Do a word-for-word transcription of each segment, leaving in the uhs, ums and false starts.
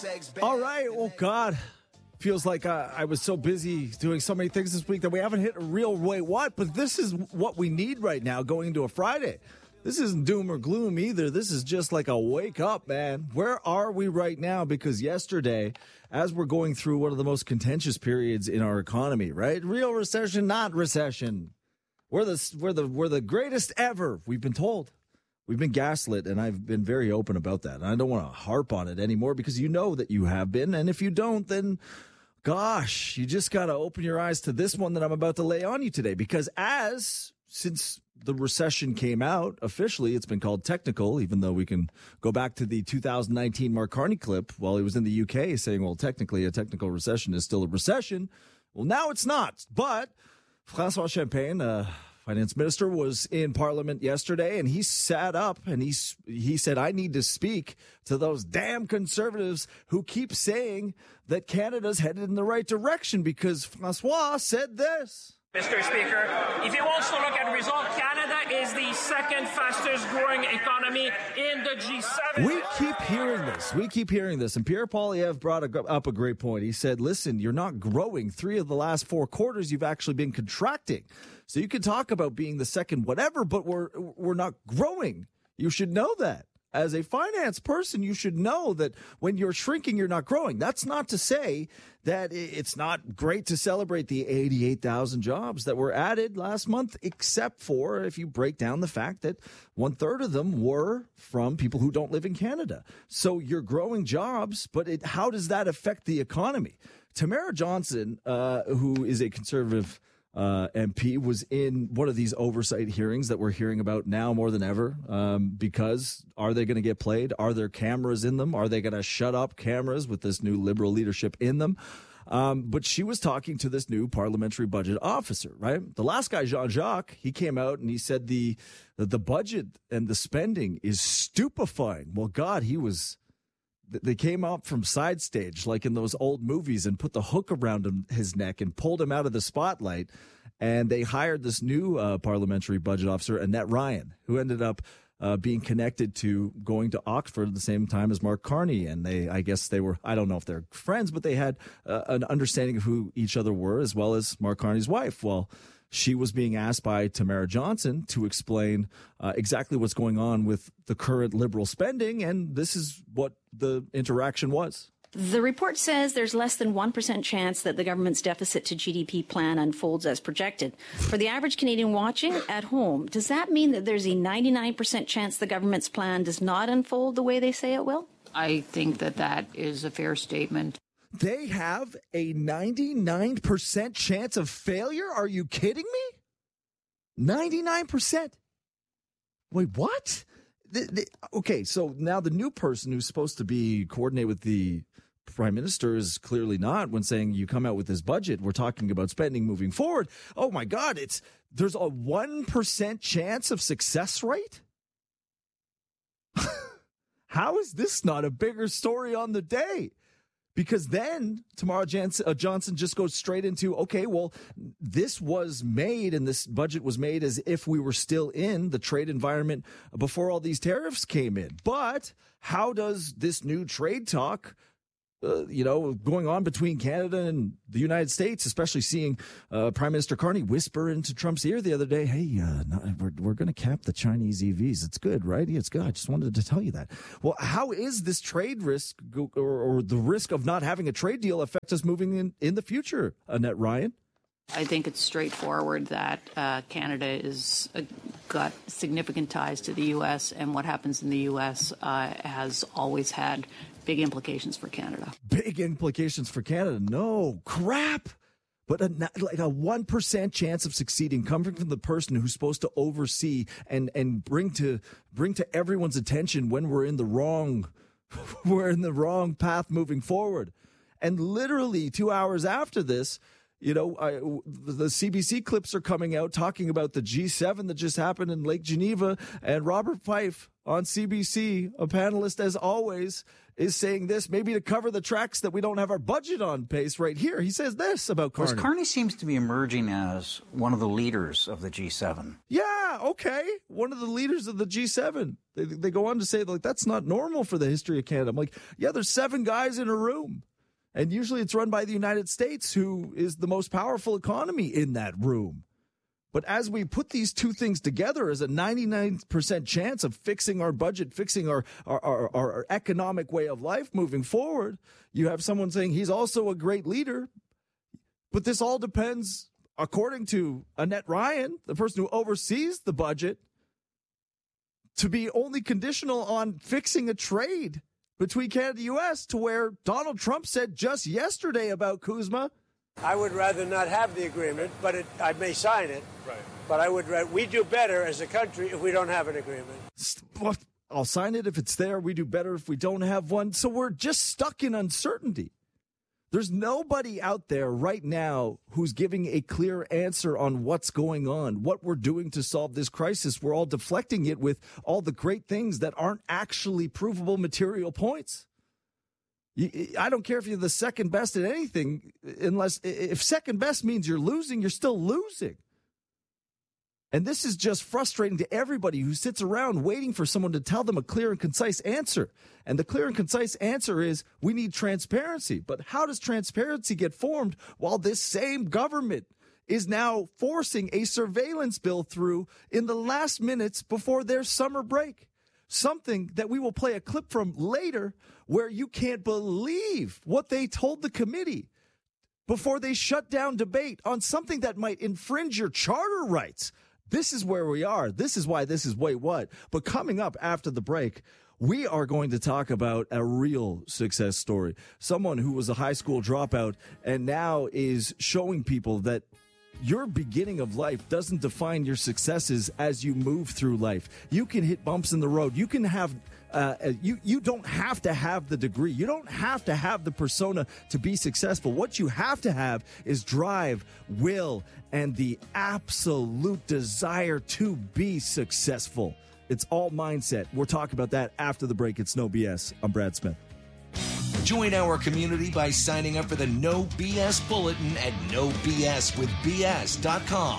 All right. Oh, God. Feels like uh, I was so busy doing so many things this week that we haven't hit a real wait what, but this is what we need right now going into a Friday. This isn't doom or gloom either. This is just like a wake up, man. Where are we right now? Because yesterday, as we're going through one of the most contentious periods in our economy, right? Real recession, not recession. We're the, we're the, we're the greatest ever, we've been told. We've been gaslit, and I've been very open about that. And I don't want to harp on it anymore because you know that you have been. And if you don't, then, gosh, you just got to open your eyes to this one that I'm about to lay on you today. Because as, since the recession came out, officially, it's been called technical, even though we can go back to the two thousand nineteen Mark Carney clip while he was in the U K saying, well, technically a technical recession is still a recession. Well, now it's not. But François Champagne, uh, Finance Minister, was in Parliament yesterday, and he sat up and he, he said, I need to speak to those damn conservatives who keep saying that Canada's headed in the right direction, because François said this. Mister Speaker, if you want to look at results, Canada is the second fastest growing economy in the G seven. We keep hearing this. We keep hearing this. And Pierre Poilievre brought a, up a great point. He said, listen, you're not growing. Three of the last four quarters, you've actually been contracting. So you can talk about being the second whatever, but we're we're not growing. You should know that. As a finance person, you should know that when you're shrinking, you're not growing. That's not to say that it's not great to celebrate the eighty-eight thousand jobs that were added last month, except for if you break down the fact that one third of them were from people who don't live in Canada. So you're growing jobs, but it, how does that affect the economy? Tamara Johnson, uh, who is a conservative Uh, M P, was in one of these oversight hearings that we're hearing about now more than ever, um, because are they going to get played? Are there cameras in them? Are they going to shut up cameras with this new Liberal leadership in them? Um, but she was talking to this new parliamentary budget officer, right? The last guy, Jean-Jacques, he came out and he said the, the, the budget and the spending is stupefying. Well, God, he was... They came up from side stage, like in those old movies, and put the hook around him, his neck and pulled him out of the spotlight. And they hired this new uh, parliamentary budget officer, Annette Ryan, who ended up uh, being connected to going to Oxford at the same time as Mark Carney. And they, I guess they were, I don't know if they're friends, but they had uh, an understanding of who each other were, as well as Mark Carney's wife. Well, she was being asked by Tamara Johnson to explain uh, exactly what's going on with the current Liberal spending, and this is what the interaction was. The report says there's less than one percent chance that the government's deficit to G D P plan unfolds as projected. For the average Canadian watching at home, does that mean that there's a ninety-nine percent chance the government's plan does not unfold the way they say it will? I think that that is a fair statement. They have a ninety-nine percent chance of failure? Are you kidding me? ninety-nine percent. Wait, what? The, the, okay, so now the new person who's supposed to be coordinate with the prime minister is clearly not, when saying you come out with this budget, we're talking about spending moving forward. Oh my God, it's there's a one percent chance of success rate? How is this not a bigger story on the day? Because then Tamara Johnson, uh, Johnson just goes straight into, okay, well, this was made and this budget was made as if we were still in the trade environment before all these tariffs came in. But how does this new trade talk, uh, you know, going on between Canada and the United States, especially seeing uh, Prime Minister Carney whisper into Trump's ear the other day, hey, uh, no, we're, we're going to cap the Chinese E Vs. It's good, right? Yeah, it's good. I just wanted to tell you that. Well, how is this trade risk or, or the risk of not having a trade deal affect us moving in, in the future, Annette Ryan? I think it's straightforward that uh, Canada is uh, got significant ties to the U S, and what happens in the U S uh, has always had big implications for Canada. Big implications for Canada. No, crap. But a, like a one percent chance of succeeding coming from the person who's supposed to oversee and, and bring to bring to everyone's attention when we're in the wrong, we're in the wrong path moving forward. And literally two hours after this, You know, I, the C B C clips are coming out talking about the G seven that just happened in Lake Geneva. And Robert Fife on C B C, a panelist as always, is saying this, maybe to cover the tracks that we don't have our budget on pace right here. He says this about Carney. Well, Carney seems to be emerging as one of the leaders of the G seven. Yeah, okay. One of the leaders of the G seven. They, they go on to say, like, that's not normal for the history of Canada. I'm like, yeah, there's seven guys in a room. And usually it's run by the United States, who is the most powerful economy in that room. But as we put these two things together as a ninety-nine percent chance of fixing our budget, fixing our, our, our, our economic way of life moving forward, you have someone saying he's also a great leader. But this all depends, according to Annette Ryan, the person who oversees the budget, to be only conditional on fixing a trade between Canada and the U S, to where Donald Trump said just yesterday about Kuzma, I would rather not have the agreement, but it, I may sign it. Right. But I would. We do better as a country if we don't have an agreement. I'll sign it if it's there. We do better if we don't have one. So we're just stuck in uncertainty. There's nobody out there right now who's giving a clear answer on what's going on, what we're doing to solve this crisis. We're all deflecting it with all the great things that aren't actually provable material points. I don't care if you're the second best at anything, unless if second best means you're losing, you're still losing. And this is just frustrating to everybody who sits around waiting for someone to tell them a clear and concise answer. And the clear and concise answer is we need transparency. But how does transparency get formed while this same government is now forcing a surveillance bill through in the last minutes before their summer break? Something that we will play a clip from later, where you can't believe what they told the committee before they shut down debate on something that might infringe your charter rights. This is where we are. This is why this is Wait What. But coming up after the break, we are going to talk about a real success story. Someone who was a high school dropout and now is showing people that your beginning of life doesn't define your successes as you move through life. You can hit bumps in the road. You can have, uh, you, you don't have to have the degree. You don't have to have the persona to be successful. What you have to have is drive, will, and the absolute desire to be successful. It's all mindset. We'll talk about that after the break. It's No B S. I'm Brad Smith. Join our community by signing up for the No B S Bulletin at no b s with b s dot com.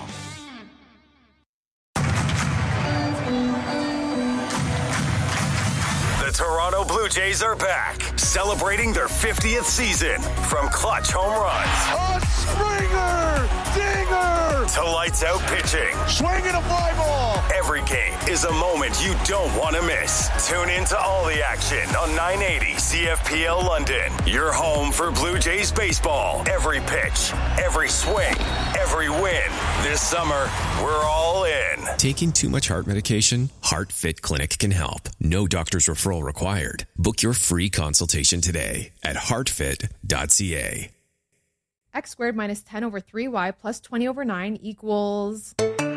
The Toronto Blue Jays are back, celebrating their fiftieth season. From clutch home runs, a Springer, dinger, to lights out pitching, swinging a fly ball. Every game is a moment you don't want to miss. Tune in to all the action on nine eighty C F P L London. Your home for Blue Jays baseball. Every pitch, every swing, every win. This summer, we're all in. Taking too much heart medication? HeartFit Clinic can help. No doctor's referral required. Book your free consultation today at heart fit dot c a. X squared minus ten over three y plus twenty over nine equals...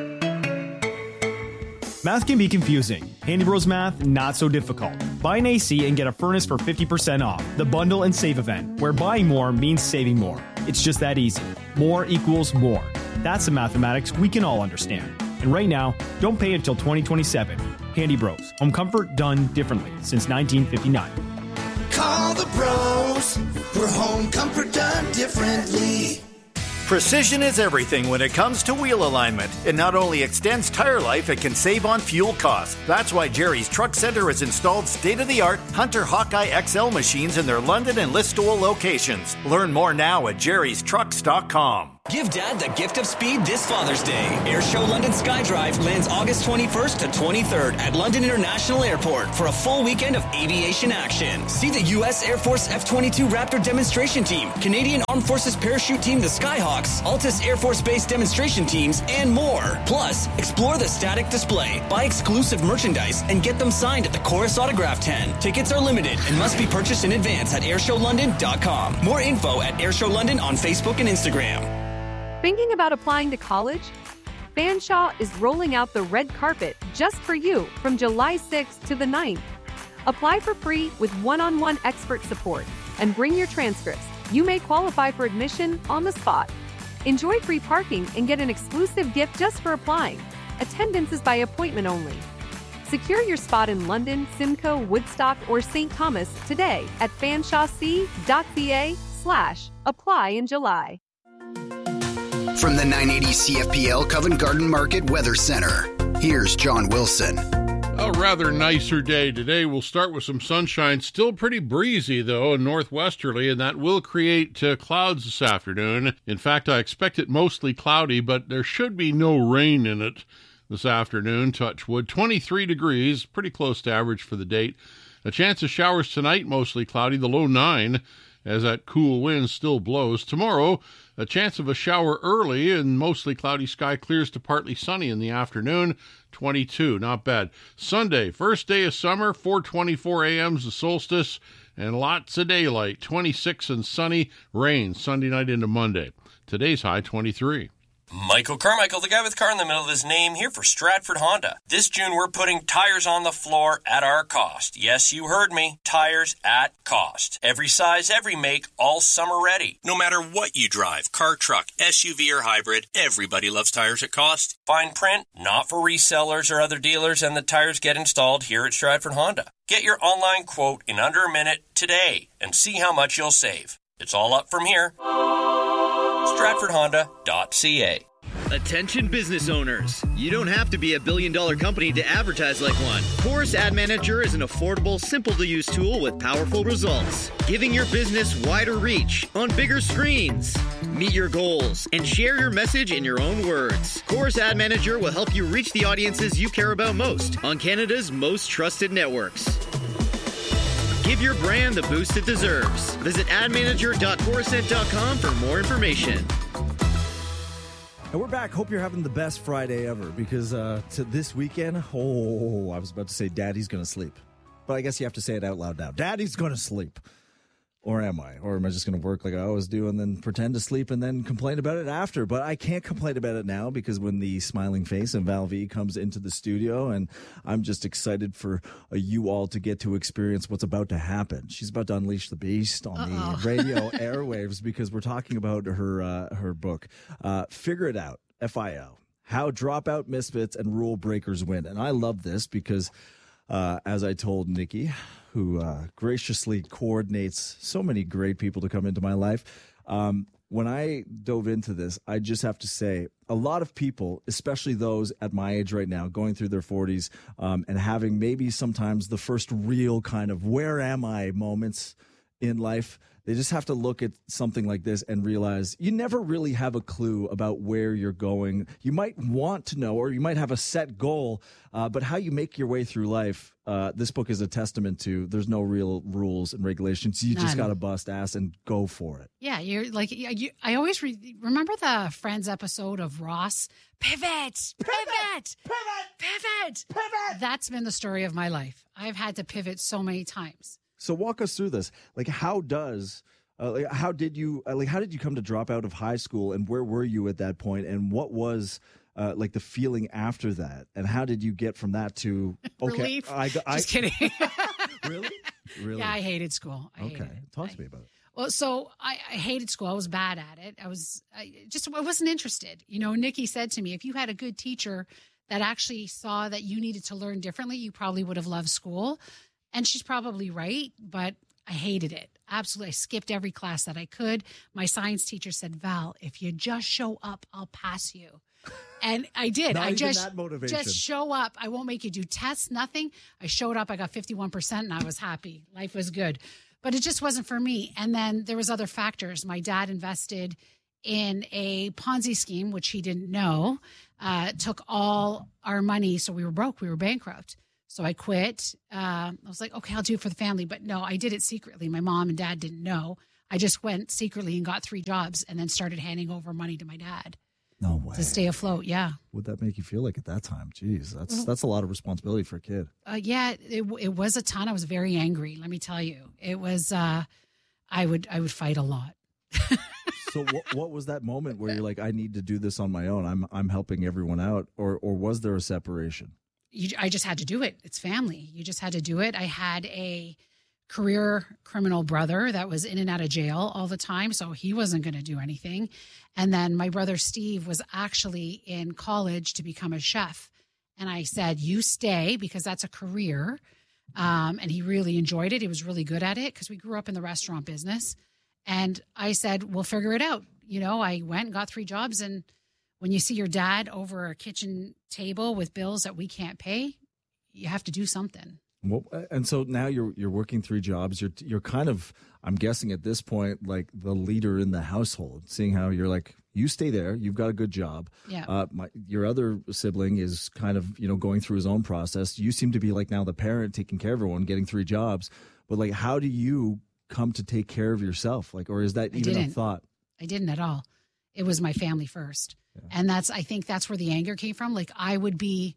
Math can be confusing. Handy Bros Math, not so difficult. Buy an A C and get a furnace for fifty percent off. The Bundle and Save event, where buying more means saving more. It's just that easy. More equals more. That's the mathematics we can all understand. And right now, don't pay until twenty twenty-seven. Handy Bros. Home comfort done differently since nineteen fifty-nine. Call the pros for home comfort done differently. Precision is everything when it comes to wheel alignment. It not only extends tire life, it can save on fuel costs. That's why Jerry's Truck Center has installed state-of-the-art Hunter Hawkeye X L machines in their London and Listowel locations. Learn more now at jerrys trucks dot com. Give Dad the gift of speed this Father's Day. Airshow London Skydrive lands August twenty-first to twenty-third at London International Airport for a full weekend of aviation action. See the U S Air Force F twenty-two Raptor demonstration team, Canadian Armed Forces parachute team, the Skyhawks, Altus Air Force Base demonstration teams, and more. Plus, explore the static display, buy exclusive merchandise, and get them signed at the Chorus Autograph tent. Tickets are limited and must be purchased in advance at airshow london dot com. More info at Airshow London on Facebook and Instagram. Thinking about applying to college? Fanshawe is rolling out the red carpet just for you from July sixth to the ninth. Apply for free with one-on-one expert support and bring your transcripts. You may qualify for admission on the spot. Enjoy free parking and get an exclusive gift just for applying. Attendance is by appointment only. Secure your spot in London, Simcoe, Woodstock, or Saint Thomas today at fanshawc.ca slash apply in July. From the nine eighty C F P L Covent Garden Market Weather Center, here's John Wilson. A rather nicer day today. We'll start with some sunshine. Still pretty breezy, though, and northwesterly, and that will create uh, clouds this afternoon. In fact, I expect it mostly cloudy, but there should be no rain in it this afternoon. Touch wood. twenty-three degrees, pretty close to average for the date. A chance of showers tonight, mostly cloudy, the low nine, as that cool wind still blows. Tomorrow, a chance of a shower early and mostly cloudy sky clears to partly sunny in the afternoon, twenty-two, not bad. Sunday, first day of summer, four twenty-four a m is the solstice, and lots of daylight, twenty-six and sunny, rain Sunday night into Monday. Today's high, twenty-three. Michael Carmichael, the guy with car in the middle of his name, here for Stratford Honda. This June, we're putting tires on the floor at our cost. Yes, you heard me. Tires at cost. Every size, every make, all summer ready. No matter what you drive, car, truck, S U V, or hybrid, everybody loves tires at cost. Fine print, not for resellers or other dealers, and the tires get installed here at Stratford Honda. Get your online quote in under a minute today and see how much you'll save. It's all up from here. Stratford Honda dot C A. Attention business owners. You don't have to be a billion dollar company to advertise like one. Chorus Ad Manager is an affordable, simple to use tool with powerful results, giving your business wider reach on bigger screens. Meet your goals and share your message in your own words. Chorus Ad Manager will help you reach the audiences you care about most on Canada's most trusted networks. Give your brand the boost it deserves. Visit ad manager dot corusent dot com for more information. And we're back. Hope you're having the best Friday ever because uh, to this weekend, oh, I was about to say Daddy's going to sleep. But I guess you have to say it out loud now. Daddy's going to sleep. Or am I? Or am I just going to work like I always do and then pretend to sleep and then complain about it after? But I can't complain about it now because when the smiling face of Val V comes into the studio, and I'm just excited for uh, you all to get to experience what's about to happen. She's about to unleash the beast on Uh-oh. the radio airwaves because we're talking about her uh, her book, uh, Figure It Out, F I O, How Dropout Misfits and Rule Breakers Win. And I love this because, uh, as I told Nikki, who uh, graciously coordinates so many great people to come into my life. Um, when I dove into this, I just have to say a lot of people, especially those at my age right now, going through their forties um, and having maybe sometimes the first real kind of where am I moments in life, they just have to look at something like this and realize you never really have a clue about where you're going. You might want to know, or you might have a set goal, uh, but how you make your way through life, uh, this book is a testament to. There's no real rules and regulations. You None. just got to bust ass and go for it. Yeah, you're like, you, I always re- remember the Friends episode of Ross, Pivot, Pivot, Pivot, Pivot, Pivot. That's been the story of my life. I've had to pivot so many times. So walk us through this. Like, how does, uh, like, how did you, uh, like, how did you come to drop out of high school, and where were you at that point, and what was, uh, like, the feeling after that, and how did you get from that to okay? Relief. I, I, Just kidding. Really? Really? Yeah, I hated school. I okay, hated it. talk I, to me about it. Well, so I, I hated school. I was bad at it. I was I just I wasn't interested. You know, Nikki said to me, if you had a good teacher that actually saw that you needed to learn differently, you probably would have loved school. And she's probably right, but I hated it. Absolutely. I skipped every class that I could. My science teacher said, Val, if you just show up, I'll pass you. And I did. Not I even just that motivation. just show up. I won't make you do tests, nothing. I showed up. I got fifty-one percent and I was happy. Life was good. But it just wasn't for me. And then there was other factors. My dad invested in a Ponzi scheme, which he didn't know, uh, took all our money. So we were broke. We were bankrupt. So I quit. Uh, I was like, okay, I'll do it for the family. But no, I did it secretly. My mom and dad didn't know. I just went secretly and got three jobs and then started handing over money to my dad. No way. To stay afloat, yeah. What'd that make you feel like at that time? Jeez, that's that's a lot of responsibility for a kid. Uh, yeah, it, it was a ton. I was very angry, let me tell you. It was, uh, I would I would fight a lot. So what, what was that moment where you're like, I need to do this on my own? I'm I'm helping everyone out. Or, or was there a separation? You, I just had to do it. It's family. You just had to do it. I had a career criminal brother that was in and out of jail all the time, so he wasn't going to do anything. And then my brother Steve was actually in college to become a chef. And I said, you stay because that's a career. Um, and he really enjoyed it. He was really good at it because we grew up in the restaurant business. And I said, we'll figure it out. You know, I went and got three jobs. And when you see your dad over a kitchen table with bills that we can't pay, you have to do something. Well, and so now you're you're working three jobs. You're you're kind of, I'm guessing at this point, like the leader in the household. Seeing how you're like, you stay there, you've got a good job. Yeah. Uh, my, your other sibling is kind of, you know, going through his own process. You seem to be like now the parent taking care of everyone, getting three jobs. But like, how do you come to take care of yourself? Like, or is that I even didn't. a thought? I didn't at all. It was my family first, yeah. And that's I think that's where the anger came from. Like I would be.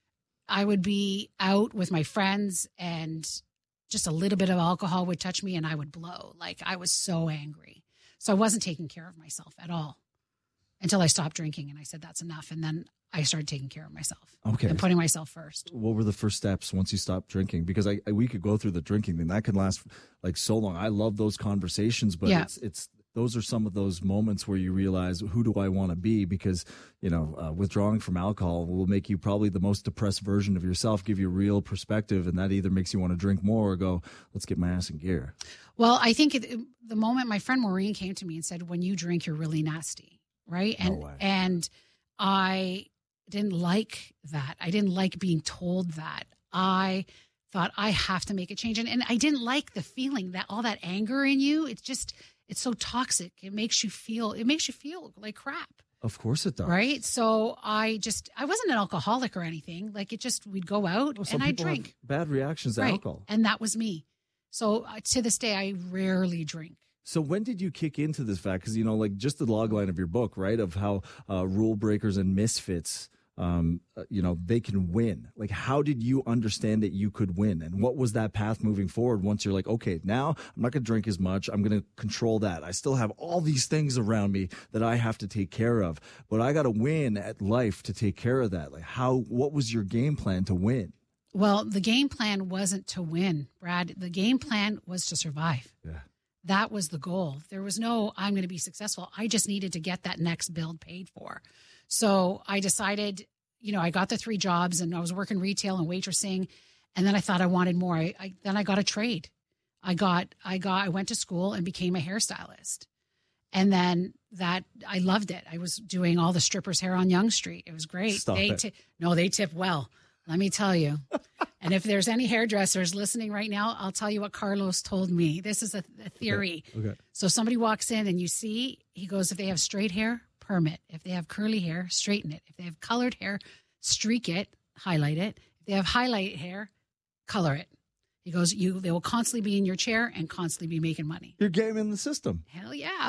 I would be out with my friends and just a little bit of alcohol would touch me and I would blow. Like I was so angry. So I wasn't taking care of myself at all until I stopped drinking. And I said, that's enough. And then I started taking care of myself. Okay. And putting myself first. What were the first steps once you stopped drinking? Because I, I we could go through the drinking thing. That can last like so long. I love those conversations, but yeah. it's it's those are some of those moments where you realize, who do I want to be? Because, you know, uh, withdrawing from alcohol will make you probably the most depressed version of yourself, give you real perspective, and that either makes you want to drink more or go, let's get my ass in gear. Well, I think it, the moment my friend Maureen came to me and said, when you drink, you're really nasty, right? And no way. And I didn't like that. I didn't like being told that. I thought I have to make a change. And, and I didn't like the feeling that all that anger in you, it's just... it's so toxic. It makes you feel, it makes you feel like crap. Of course it does. Right. So I just, I wasn't an alcoholic or anything. Like it just, we'd go out well, and I'd drink. Have bad reactions to right. alcohol. And that was me. So uh, to this day, I rarely drink. So when did you kick into this fact? Because, you know, like just the log line of your book, right, of how uh, rule breakers and misfits, um, uh, you know, they can win. Like, how did you understand that you could win? And what was that path moving forward once you're like, okay, now I'm not going to drink as much. I'm going to control that. I still have all these things around me that I have to take care of, but I got to win at life to take care of that. Like, how, what was your game plan to win? Well, the game plan wasn't to win, Brad. The game plan was to survive. Yeah. That was the goal. There was no, I'm going to be successful. I just needed to get that next build paid for. So I decided, you know, I got the three jobs and I was working retail and waitressing. And then I thought I wanted more. I, I then I got a trade. I got, I got, I went to school and became a hairstylist. And then that, I loved it. I was doing all the strippers' hair on Yonge Street. It was great. Stop they it. T- no, they tip well. Let me tell you. And if there's any hairdressers listening right now, I'll tell you what Carlos told me. This is a, a theory. Okay. Okay. So somebody walks in and you see, he goes, if they have straight hair, perm it. If they have curly hair, straighten it. If they have colored hair, streak it, highlight it. If they have highlight hair, color it. He goes, you, they will constantly be in your chair and constantly be making money. You're gaming the system. Hell yeah.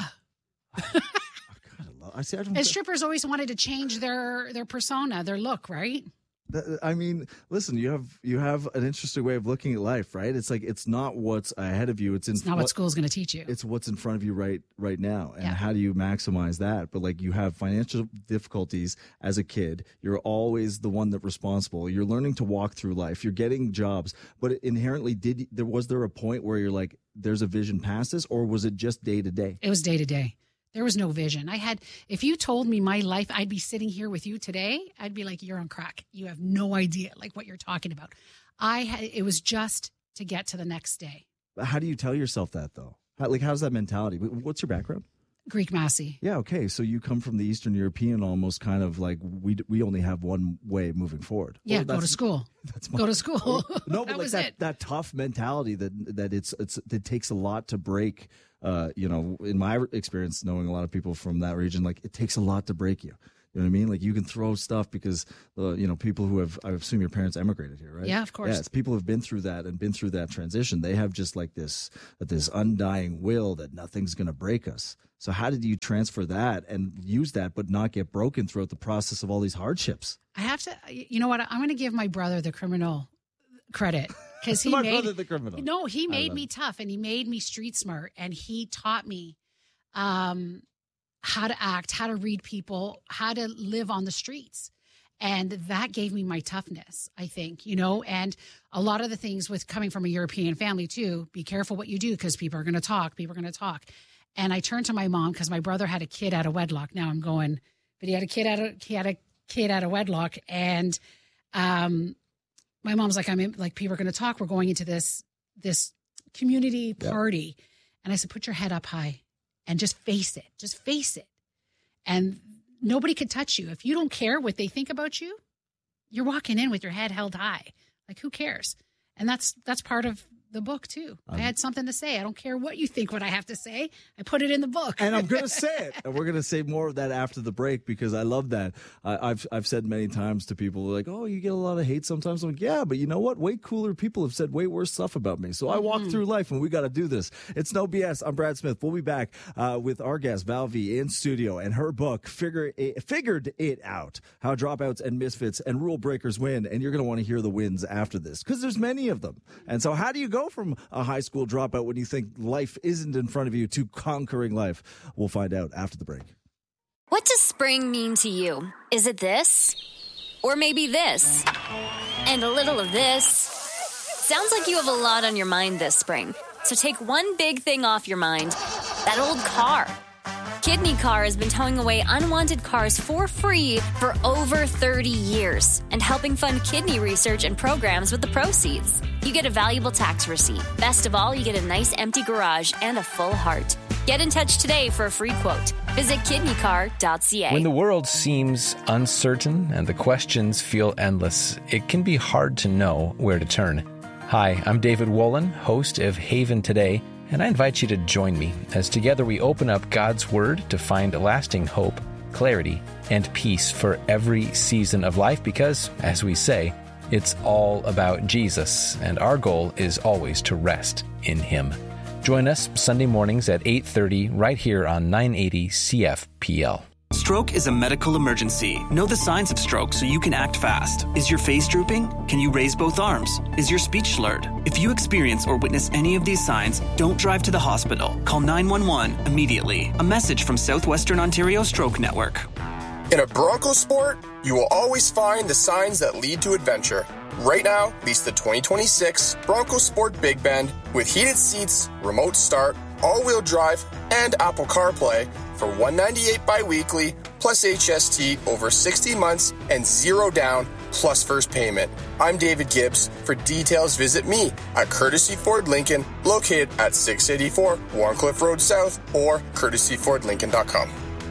I see. I don't And strippers always wanted to change their, their persona, their look, right? I mean, listen, you have you have an interesting way of looking at life, right? It's like it's not what's ahead of you. It's, in It's not what, what school's going to teach you. It's what's in front of you right right now. And Yeah. how do you maximize that? But like you have financial difficulties as a kid. You're always the one that's responsible. You're learning to walk through life. You're getting jobs. But inherently, did there was there a point where you're like, there's a vision past this, or was it just day to day? It was day to day. There was no vision. I had, if you told me my life, I'd be sitting here with you today, I'd be like, you're on crack. You have no idea like what you're talking about. I had, it was just to get to the next day. How do you tell yourself that though? How, like, how's that mentality? What's your background? Greek Massey. Yeah. Okay. So you come from the Eastern European, almost kind of like we we only have one way moving forward. Yeah. Well, go to school. That's my, go to school. No, that but like was that, it. that tough mentality that that it's it's it takes a lot to break. Uh, you know, in my experience, knowing a lot of people from that region, like it takes a lot to break you. You know what I mean? Like you can throw stuff because, uh, you know, people who have, I assume your parents emigrated here, right? Yeah, of course. Yeah, it's people who have been through that and been through that transition. They have just like this, this undying will that nothing's going to break us. So how did you transfer that and use that, but not get broken throughout the process of all these hardships? I have to, you know what? I'm going to give my brother the criminal credit because he My made brother the criminal. No, he I made love me it. tough and he made me street smart and he taught me um, how to act, how to read people, how to live on the streets. And that gave me my toughness, I think, you know, and a lot of the things with coming from a European family too, be careful what you do because people are going to talk, people are going to talk. And I turned to my mom because my brother had a kid out of wedlock. Now I'm going, but he had a kid out of, he had a kid out of wedlock. And um, my mom's like, I'm in, like, people are going to talk. We're going into this, this community party. Yeah. And I said, put your head up high and just face it. Just face it. And nobody could touch you. If you don't care what they think about you, you're walking in with your head held high. Like, who cares? And that's that's part of the book, too. Um, I had something to say. I don't care what you think what I have to say. I put it in the book. And I'm going to say it. And we're going to say more of that after the break because I love that. Uh, I've I've said many times to people, like, oh, you get a lot of hate sometimes. I'm like, yeah, but you know what? Way cooler people have said way worse stuff about me. So I walk mm-hmm. through life and we got to do this. It's No B S. I'm Brad Smith. We'll be back uh, with our guest, Val V, in studio and her book, Figure it, Figured It Out, How Dropouts and Misfits and Rule Breakers Win. And you're going to want to hear the wins after this because there's many of them. And so how do you go from a high school dropout when you think life isn't in front of you to conquering life? We'll find out after the break. What does spring mean to you? Is it this? Or maybe this? And a little of this? Sounds like you have a lot on your mind this spring. So take one big thing off your mind. That old car. Kidney Car has been towing away unwanted cars for free for over thirty years and helping fund kidney research and programs with the proceeds. You get a valuable tax receipt. Best of all, you get a nice empty garage and a full heart. Get in touch today for a free quote. Visit kidney car dot c a. When the world seems uncertain and the questions feel endless, it can be hard to know where to turn. Hi, I'm David Wolin, host of Haven Today, and I invite you to join me as together we open up God's Word to find lasting hope, clarity, and peace for every season of life because, as we say, it's all about Jesus, and our goal is always to rest in Him. Join us Sunday mornings at eight thirty right here on nine eighty C F P L. Stroke is a medical emergency. Know the signs of stroke so you can act fast. Is your face drooping? Can you raise both arms? Is your speech slurred? If you experience or witness any of these signs, don't drive to the hospital. Call nine one one immediately. A message from Southwestern Ontario Stroke Network. In a Bronco Sport, you will always find the signs that lead to adventure. Right now, lease the twenty twenty-six Bronco Sport Big Bend with heated seats, remote start, all-wheel drive, and Apple CarPlay for one hundred ninety-eight dollars bi-weekly plus H S T over sixty months and zero down plus first payment. I'm David Gibbs. For details, visit me at Courtesy Ford Lincoln, located at six eighty-four Warncliffe Road South or courtesy ford lincoln dot com.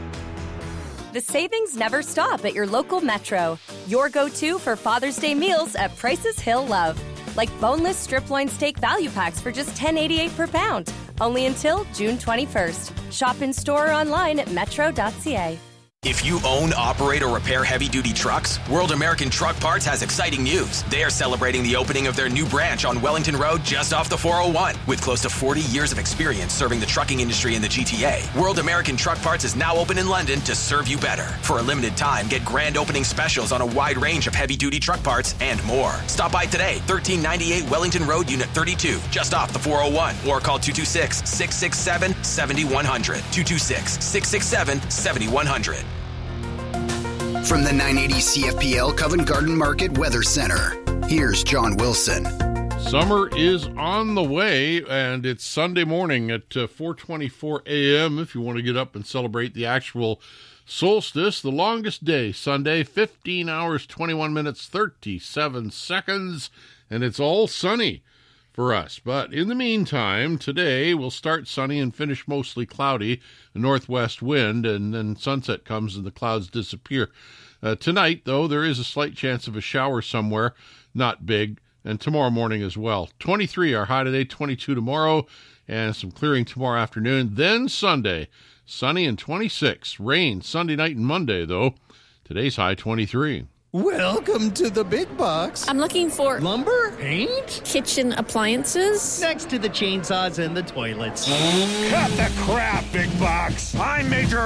The savings never stop at your local Metro. Your go-to for Father's Day meals at prices he'll love. Like boneless strip loin steak value packs for just ten eighty-eight per pound. Only until June twenty-first. Shop in store or online at metro dot c a. If you own, operate, or repair heavy-duty trucks, World American Truck Parts has exciting news. They are celebrating the opening of their new branch on Wellington Road just off the four oh one. With close to forty years of experience serving the trucking industry in the G T A, World American Truck Parts is now open in London to serve you better. For a limited time, get grand opening specials on a wide range of heavy-duty truck parts and more. Stop by today, thirteen ninety-eight Wellington Road, Unit thirty-two, just off the four oh one, or call two two six, six six seven, seven one zero zero, two two six, six six seven, seven one zero zero. From the nine eighty C F P L Covent Garden Market Weather Center, here's John Wilson. Summer is on the way, and it's Sunday morning at uh, four twenty-four a.m. if you want to get up and celebrate the actual solstice. The longest day, Sunday, fifteen hours, twenty-one minutes, thirty-seven seconds, and it's all sunny for us. But in the meantime, today we'll start sunny and finish mostly cloudy, a northwest wind, and then sunset comes and the clouds disappear. Uh, tonight, though, there is a slight chance of a shower somewhere, not big, and tomorrow morning as well. twenty-three our high today, twenty-two tomorrow, and some clearing tomorrow afternoon. Then Sunday, sunny and twenty-six. Rain Sunday night and Monday, though. Today's high twenty-three. Welcome to the big box. I'm looking for lumber, paint, kitchen appliances. Next to the chainsaws and the toilets. Cut the crap, big box. I'm Major